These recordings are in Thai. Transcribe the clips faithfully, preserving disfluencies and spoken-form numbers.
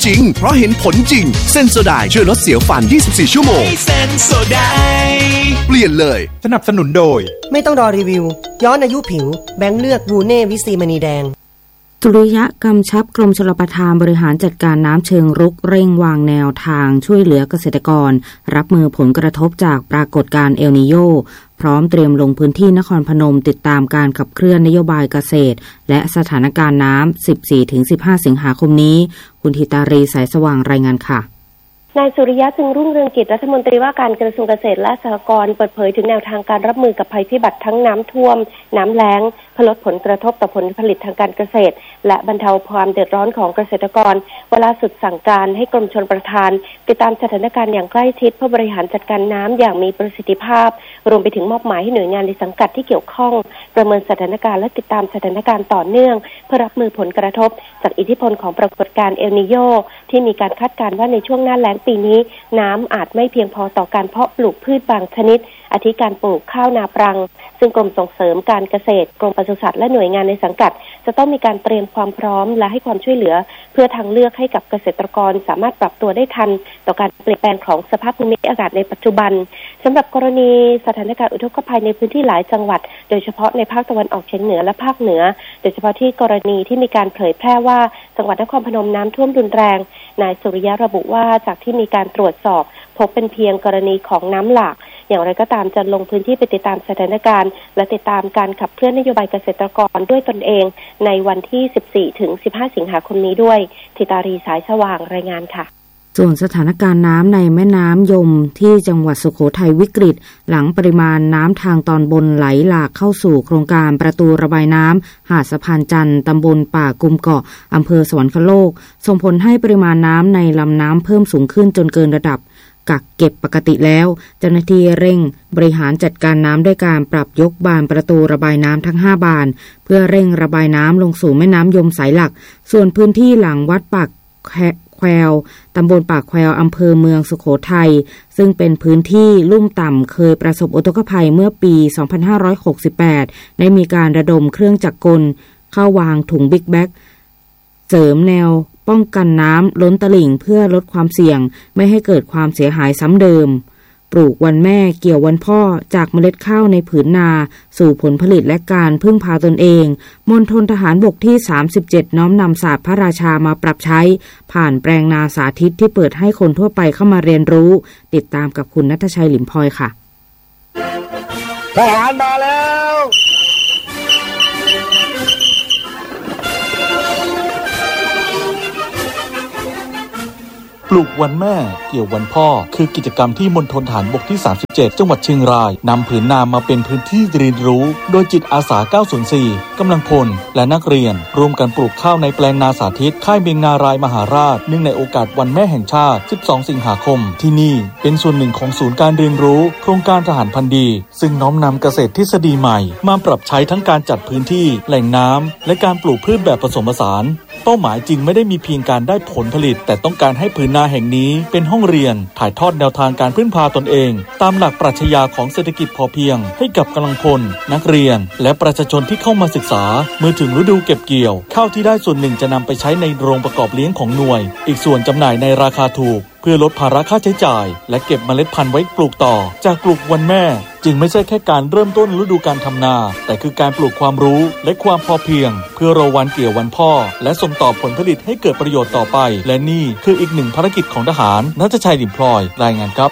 จริงเพราะเห็นผลจริงเซนโซไดช่วยลดเสียวฟันยี่สิบสี่ชั่วโมงเซนโซไดเปลี่ยนเลยสนับสนุนโดยไม่ต้องรอรีวิวย้อนอายุผิวแบงค์เลือดวูเน่วิซีมณีแดงสุริยะกำชับกรมชลประทานบริหารจัดการน้ำเชิงรุกเร่งวางแนวทางช่วยเหลือเกษตรกรรับมือผลกระทบจากปรากฏการณ์เอลนีโญพร้อมเตรียมลงพื้นที่นครพนมติดตามการขับเคลื่อนนโยบายเกษตรและสถานการณ์น้ำ สิบสี่ถึงสิบห้า สิงหาคมนี้คุณธิตารีสายสว่างรายงานค่ะนายสุริยะจึงรุ่งเรืองกิจรัฐมนตรีว่าการกระทรวงเกษตรและสหกรณ์เปิดเผยถึงแนวทางการรับมือกับภัยพิบัติทั้งน้ำท่วมน้ำแล้งเพื่อลดผลกระทบต่อผลผลิตทางการเกษตรและบรรเทาความเดือดร้อนของเกษตรกรเวลาสุดสั่งการให้กรมชลประทานติดตามสถานการณ์อย่างใกล้ชิดเพื่อบริหารจัดการน้ำอย่างมีประสิทธิภาพรวมไปถึงมอบหมายให้หน่วยงานในสังกัดที่เกี่ยวข้องประเมินสถานการณ์และติดตามสถานการณ์ต่อเนื่องเพื่อรับมือผลกระทบจากอิทธิพลของปรากฏการณ์เอลนีโญที่มีการคาดการณ์ว่าในช่วงหน้าแล้งปีนี้น้ำอาจไม่เพียงพอต่อการเพาะปลูกพืชบางชนิดอาทิการปลูกข้าวนาปรังซึ่งกรมส่งเสริมการเกษตรกรมปศุสัตว์และหน่วยงานในสังกัดจะต้องมีการเตรียมความพร้อมและให้ความช่วยเหลือเพื่อทางเลือกให้กับเกษตรกรสามารถปรับตัวได้ทันต่อการเปลี่ยนแปลงของสภาพภูมิอากาศในปัจจุบันสำหรับกรณีสถานการณ์อุทกภัยในพื้นที่หลายจังหวัดโดยเฉพาะในภาคตะวันออกเฉียงเหนือและภาคเหนือโดยเฉพาะที่กรณีที่มีการเผยแพร่ว่าจังหวัดนครพนมน้ำท่วมรุนแรงนายสุริยะระบุว่าจากที่มีการตรวจสอบพบเป็นเพียงกรณีของน้ำหลากอย่างไรก็ตามจะลงพื้นที่ไปติดตามสถานการณ์และติดตามการขับเคลื่อนนโยบายเกษตรกรด้วยตนเองในวันที่ สิบสี่ถึงสิบห้า สิงหาคมนี้ด้วยธิตารีสายสว่างรายงานค่ะส่วนสถานการณ์น้ำในแม่น้ำยมที่จังหวัดสุโขทัยวิกฤตหลังปริมาณน้ำทางตอนบนไหลหลากเข้าสู่โครงการประตูระบายน้ำหาดสะพานจันทร์ตำบลป่ากุมเกาะอำเภอสวรรคโลกส่งผลให้ปริมาณน้ำในลำน้ำเพิ่มสูงขึ้นจนเกินระดับกักเก็บปกติแล้วเจ้าหน้าที่เร่งบริหารจัดการน้ำด้วยการปรับยกบานประตูระบายน้ำทั้งห้าบานเพื่อเร่งระบายน้ำลงสู่แม่น้ำยมสายหลักส่วนพื้นที่หลังวัดปากแคววตำบลปากแคววอำเภอเมืองสุโขทัยซึ่งเป็นพื้นที่ลุ่มต่ำเคยประสบอุทกภัยเมื่อปีสองพันห้าร้อยหกสิบแปดได้มีการระดมเครื่องจักรกลเข้าวางถุงบิ๊กแบ็กเสริมแนวป้องกันน้ำล้นตลิ่งเพื่อลดความเสี่ยงไม่ให้เกิดความเสียหายซ้ำเดิมปลูกวันแม่เกี่ยววันพ่อจากเมล็ดข้าวในผืนนาสู่ผลผลิตและการพึ่งพาตนเองมณฑลทหารบกที่สามสิบเจ็ดน้อมนำศาสตร์พระราชามาปรับใช้ผ่านแปลงนาสาธิตที่เปิดให้คนทั่วไปเข้ามาเรียนรู้ติดตามกับคุณณัฐชัยหลิมพลอยค่ะทหารมาแล้วปลูกวันแม่เกี่ยววันพ่อคือกิจกรรมที่มณฑลทหารบกที่สามสิบเจ็ดจังหวัดเชียงรายนำผืนนามาเป็นพื้นที่เรียนรู้โดยจิตอาสาเก้าศูนย์สี่กำลังพลและนักเรียนร่วมกันปลูกข้าวในแปลงนาสาธิตค่ายเบียงนารายมหาราชเนื่องในโอกาสวันแม่แห่งชาติสิบสองสิงหาคมที่นี่เป็นส่วนหนึ่งของศูนย์การเรียนรู้โครงการทหารพันธุ์ดีซึ่งน้อมนำเกษตรทฤษฎีใหม่มาปรับใช้ทั้งการจัดพื้นที่แหล่งน้ำและการปลูกพืชแบบผสมผสานเป้าหมายจริงไม่ได้มีเพียงการได้ผลผลิตแต่ต้องการให้ผืนนาแห่งนี้เป็นห้องเรียนถ่ายทอดแนวทางการพึ่งพาตนเองตามหลักปรัชญาของเศรษฐกิจพอเพียงให้กับกำลังพลนักเรียนและประชาชนที่เข้ามาศึกษาเมื่อถึงฤดูเก็บเกี่ยวข้าวที่ได้ส่วนหนึ่งจะนำไปใช้ในโรงประกอบเลี้ยงของหน่วยอีกส่วนจำหน่ายในราคาถูกเพื่อลดภาระค่าใช้จ่ายและเก็บเมล็ดพันธุ์ไว้ปลูกต่อจากปลูกวันแม่จึงไม่ใช่แค่การเริ่มต้นฤดูการทำนาแต่คือการปลูกความรู้และความพอเพียงเพื่อรอวันเกี่ยววันพ่อและส่งต่อผลผลิตให้เกิดประโยชน์ต่อไปและนี่คืออีกหนึ่งภารกิจของทหารณัฐชัย หลิมพลอยรายงานครับ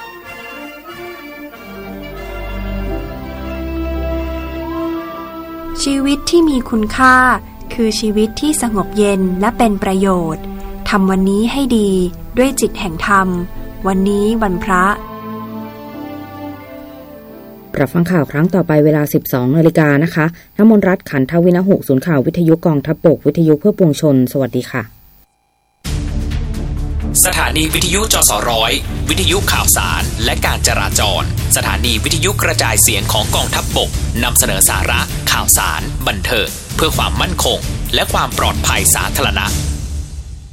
ชีวิตที่มีคุณค่าคือชีวิตที่สงบเย็นและเป็นประโยชน์ทำวันนี้ให้ดีด้วยจิตแห่งธรรมวันนี้วันพระรับฟังข่าวครั้งต่อไปเวลา สิบสองนาฬิกานะคะณ มนรัตน์ ขันทวินหุศูนย์ข่าววิทยุกองทัพบกวิทยุเพื่อปวงชนสวัสดีค่ะสถานีวิทยุจสร้อยวิทยุข่าวสารและการจราจรสถานีวิทยุกระจายเสียงของกองทัพบกนำเสนอสาระข่าวสารบันเทิงเพื่อความมั่นคงและความปลอดภัยสาธารณะ